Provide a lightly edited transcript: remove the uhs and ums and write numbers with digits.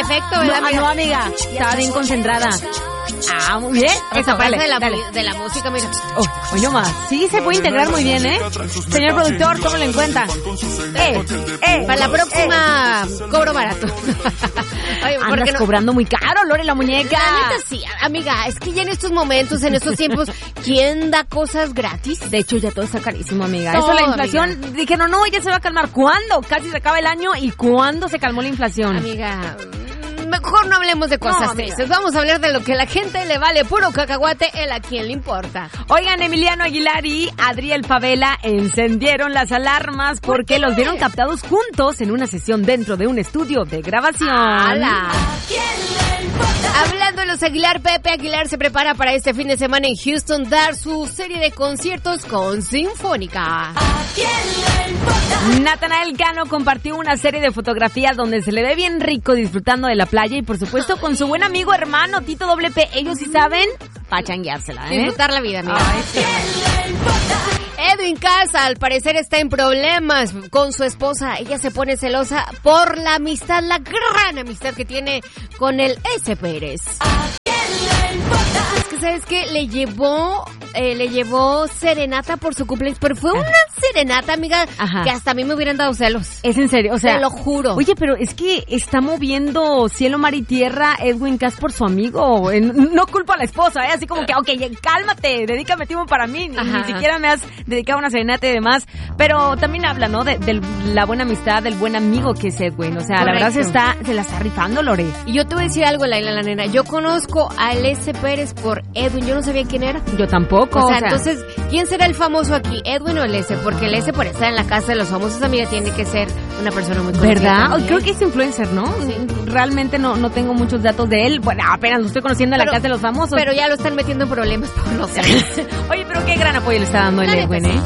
efecto, ¿verdad? No, amiga, estaba bien concentrada. Muy bien. Esa parte Dale. de la música, mira. Hoy no más. Sí, se puede integrar muy bien, ¿eh? Señor productor, ¿cómo lo encuentra? Para la próxima cobro barato. Oye, andas cobrando muy caro, Lore, la muñeca. La neta sí, amiga, es que ya en estos momentos, en estos tiempos, ¿quién da cosas gratis? De hecho, ya todo está carísimo, amiga. Todo, eso, la inflación, amiga. dijeron, no, ya se va a calmar. ¿Cuándo? Casi se acaba el año. ¿Y cuándo se calmó la inflación? Amiga, mejor no hablemos de cosas tristes. Vamos a hablar de lo que a la gente le vale puro cacahuate, a quién le importa. Oigan, Emiliano Aguilar y Adriel Favela encendieron las alarmas porque los vieron captados juntos en una sesión dentro de un estudio de grabación. ¡Hala! Hablando de los Aguilar, Pepe Aguilar se prepara para este fin de semana en Houston dar su serie de conciertos con Sinfónica. Natanael Cano compartió una serie de fotografías donde se le ve bien rico disfrutando de la playa y por supuesto con su buen amigo hermano Tito WP. Ellos sí saben pachangueársela, ¿eh? Disfrutar la vida, amiga. Edwin Cass al parecer está en problemas con su esposa. Ella se pone celosa por la amistad, la gran amistad que tiene con el S. Pérez. Es que, ¿sabes qué? Le llevó serenata por su cumpleaños, pero fue una serenata, amiga, que hasta a mí me hubieran dado celos. ¿Es en serio? O sea, te lo juro. Oye, pero es que está moviendo cielo, mar y tierra Edwin Cass por su amigo. No culpo a la esposa, ¿eh? Así como que, cálmate, dedícame tiempo para mí. Ni siquiera me has dedicado una serenata y demás. Pero también habla, ¿no? De la buena amistad, del buen amigo que es Edwin. O sea, correcto. La verdad se la está rifando, Lore. Y yo te voy a decir algo, Laila, la nena. Yo conozco al S. Pérez por Edwin. Yo no sabía quién era. Yo tampoco. O sea, entonces, ¿quién será el famoso aquí? ¿Edwin o el S? Porque el S por estar en la casa de los famosos, amiga, tiene que ser una persona muy conocida. ¿Verdad? También. Creo que es influencer, ¿no? Sí. Realmente no tengo muchos datos de él. Bueno, apenas lo estoy conociendo en la casa de los famosos. Pero ya lo están metiendo en problemas por los Oye, pero qué gran apoyo le está dando el Edwin, ¿eh?